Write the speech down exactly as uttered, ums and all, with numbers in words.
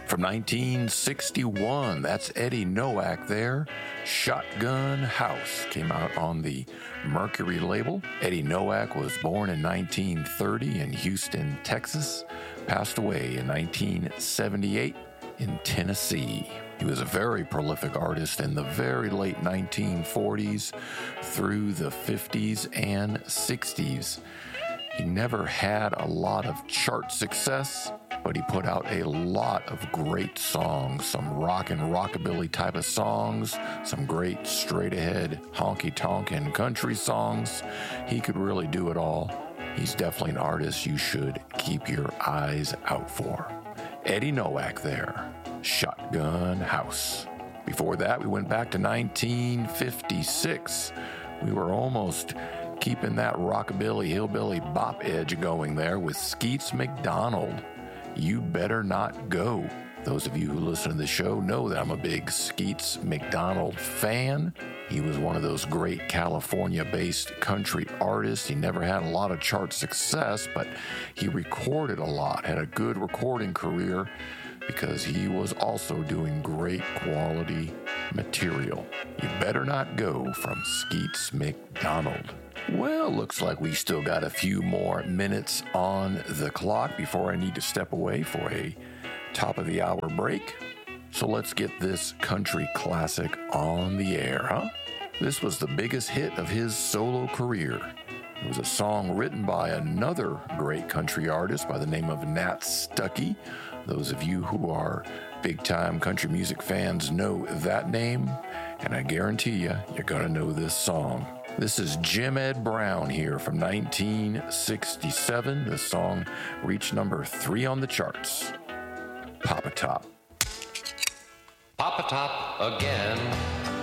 From nineteen sixty-one, that's Eddie Nowak there. Shotgun House came out on the Mercury label. Eddie Nowak was born in nineteen thirty in Houston, Texas. Passed away in nineteen seventy-eight in Tennessee. He was a very prolific artist in the very late nineteen forties through the fifties and sixties. He never had a lot of chart success, but he put out a lot of great songs, some rock and rockabilly type of songs, some great straight-ahead honky-tonk and country songs. He could really do it all. He's definitely an artist you should keep your eyes out for. Eddie Nowak there, Shotgun House. Before that, we went back to nineteen fifty-six. We were almost keeping that rockabilly, hillbilly bop edge going there with Skeets McDonald. You Better Not Go. Those of you who listen to the show know that I'm a big Skeets McDonald fan. He was one of those great California-based country artists. He never had a lot of chart success, but he recorded a lot, had a good recording career because he was also doing great quality material. You Better Not Go from Skeets McDonald. Well, looks like we still got a few more minutes on the clock before I need to step away for a top-of-the-hour break. So let's get this country classic on the air, huh? This was the biggest hit of his solo career. It was a song written by another great country artist by the name of Nat Stuckey. Those of you who are big-time country music fans know that name, and I guarantee you, you're going to know this song. This is Jim Ed Brown here from nineteen sixty-seven. This song reached number three on the charts. Pop-A-Top. Pop-A-Top again.